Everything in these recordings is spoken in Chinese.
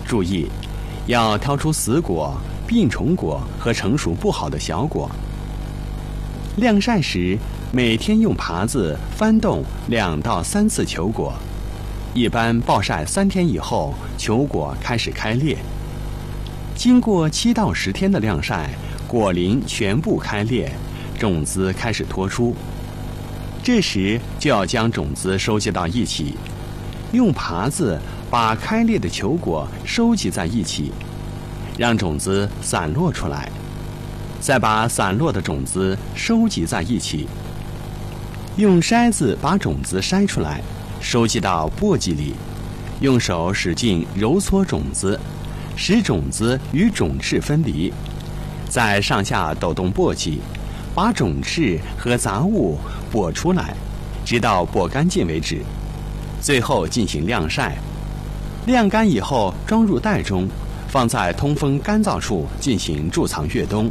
注意，要挑出死果、病虫果和成熟不好的小果。晾晒时，每天用耙子翻动2到3次球果，一般暴晒3天以后，球果开始开裂。经过7到10天的晾晒，果鳞全部开裂，种子开始脱出。这时就要将种子收集到一起，用耙子把开裂的球果收集在一起，让种子散落出来，再把散落的种子收集在一起，用筛子把种子筛出来，收集到簸箕里，用手使劲揉搓种子，使种子与种翅分离，再上下抖动簸箕，把种翅和杂物拨出来，直到拨干净为止。最后进行晾晒，晾干以后装入袋中，放在通风干燥处进行贮藏越冬。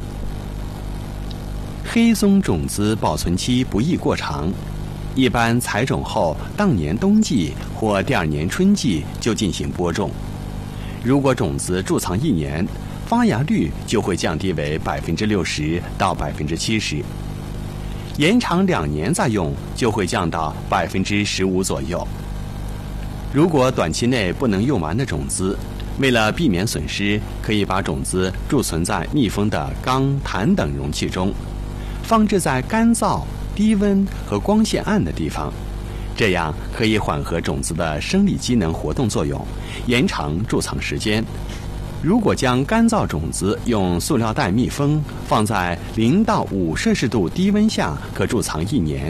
黑松种子保存期不宜过长，一般采种后当年冬季或第2年春季就进行播种。如果种子贮藏1年，发芽率就会降低为60%到70%，延长2年再用就会降到15%左右。如果短期内不能用完的种子，为了避免损失，可以把种子贮存在密封的缸、坛等容器中，放置在干燥、低温和光线暗的地方，这样可以缓和种子的生理机能活动作用，延长贮藏时间。如果将干燥种子用塑料袋密封，放在0到5摄氏度低温下，可贮藏1年。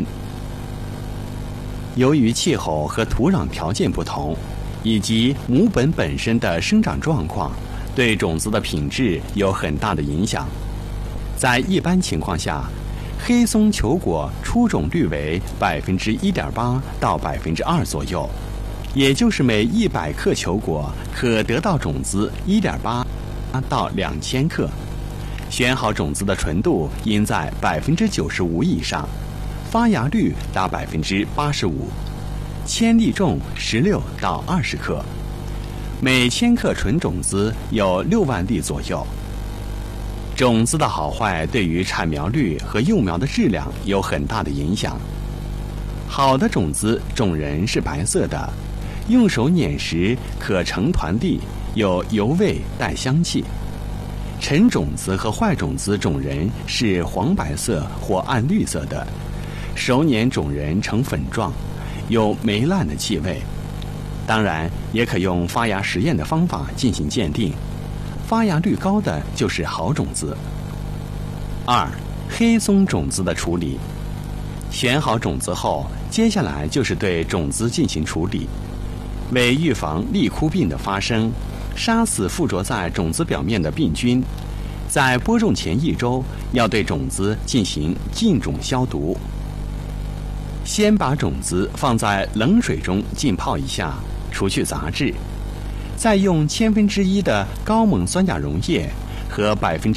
由于气候和土壤条件不同，以及母本本身的生长状况，对种子的品质有很大的影响。在一般情况下，黑松球果出种率为1.8%到2%左右，也就是每100克球果可得到种子1.8到2000克。选好种子的纯度应在95%以上，发芽率达85%，千粒重16到20克，每1000克纯种子有6万粒左右。种子的好坏对于产苗率和幼苗的质量有很大的影响。好的种子种仁是白色的，用手碾时可成团粒，有油味带香气。陈种子和坏种子种仁是黄白色或暗绿色的，手碾种仁呈粉状，有霉烂的气味。当然也可用发芽实验的方法进行鉴定，发芽率高的就是好种子。2. 黑松种子的处理。选好种子后，接下来就是对种子进行处理。为预防粒枯病的发生，杀死附着在种子表面的病菌，在播种前1周要对种子进行浸种消毒。先把种子放在冷水中浸泡一下，除去杂质，再用1/1000的高锰酸钾溶液和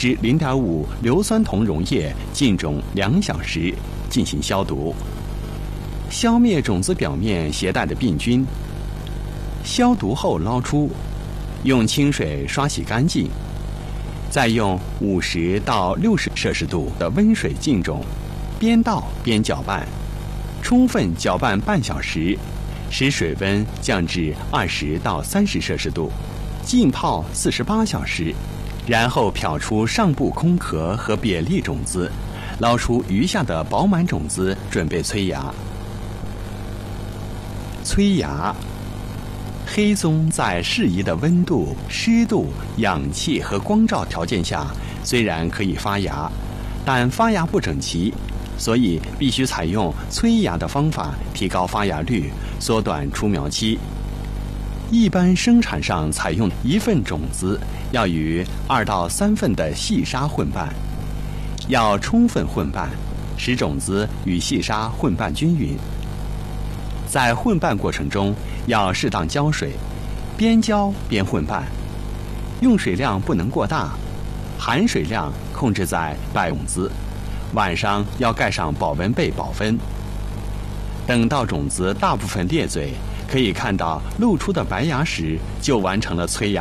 0.5%硫酸铜溶液浸种2小时，进行消毒，消灭种子表面携带的病菌。消毒后捞出，用清水刷洗干净，再用50到60摄氏度的温水浸种，边倒边搅拌，充分搅拌半小时，使水温降至20到30摄氏度，浸泡48小时，然后漂出上部空壳和瘪粒种子，捞出余下的饱满种子，准备催芽。催芽，黑松在适宜的温度、湿度、氧气和光照条件下，虽然可以发芽，但发芽不整齐，所以必须采用催芽的方法，提高发芽率，缩短出苗期。一般生产上采用1份种子要与2到3份的细沙混拌，要充分混拌，使种子与细沙混拌均匀。在混拌过程中要适当浇水，边浇边混拌，用水量不能过大，含水量控制在100种子。晚上要盖上保温被保温。等到种子大部分裂嘴，可以看到露出的白芽时，就完成了催芽。